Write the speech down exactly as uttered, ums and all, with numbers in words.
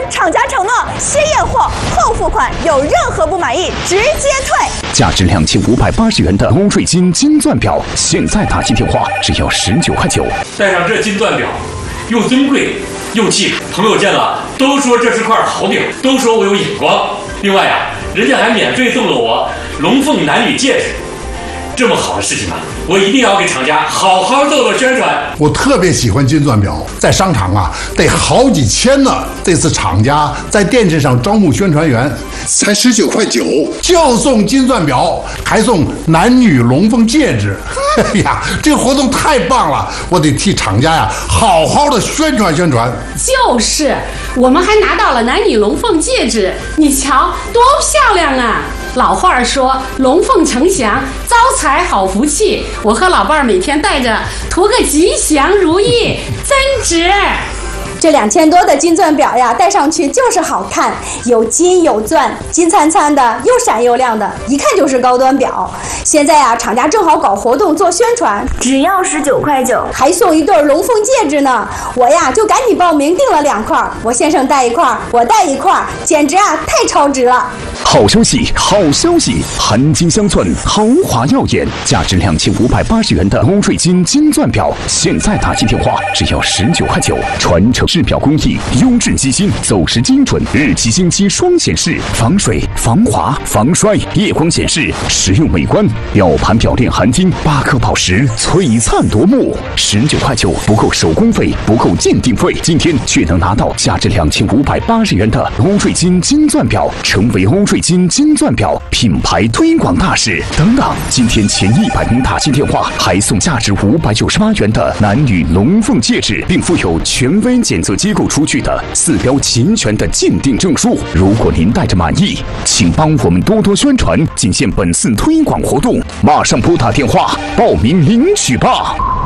厂家承诺先验货后付款，有任何不满意直接退。 价值两千五百八十元的欧瑞金金钻表，现在打进电话只要十九块九。 戴上这金钻表，又尊贵又气派，朋友见了都说这是块好表，都说我有眼光。另外呀、啊，人家还免费送了我龙凤男女戒指。这么好的事情啊，我一定要给厂家好好做做宣传。 我特别喜欢金钻表，在商场啊得好几千呢。这次厂家在电视上招募宣传员，才十九块九就送金钻表，还送男女龙凤戒指。哎呀，这个活动太棒了，我得替厂家呀好好的宣传宣传。 就是，我们还拿到了男女龙凤戒指，你瞧多漂亮啊！老话说龙凤呈祥，招财好福气。我和老伴儿每天戴着，图个吉祥如意，真值。 这两千多的金钻表呀，戴上去就是好看，有金有钻，金灿灿的，又闪又亮的，一看就是高端表。现在呀，厂家正好搞活动做宣传，只要十九块九，还送一对龙凤戒指呢。我呀就赶紧报名订了两块，我先生戴一块，我戴一块，简直啊太超值了。 好消息，好消息！含金镶钻，豪华耀眼，价值两千五百八十元的欧瑞金金钻表，现在打进电话只要十九块九，传承制表工艺，优质机芯，走时精准，日期星期双显示，防水、防滑、防摔，夜光显示，实用美观。表盘表链含金，八颗宝石，璀璨夺目。十九块九不够手工费，不够鉴定费，今天却能拿到价值两千五百八十元的欧瑞金金钻表，成为欧瑞金金钻表品牌推广大使。等等，今天前一百名打进电话，还送价值五百九十八元的男女龙凤戒指，并附有权威检测机构出具的四标齐全的鉴定证书。如果您戴着满意，请帮我们多多宣传，仅限本次推广活动，马上拨打电话报名领取吧。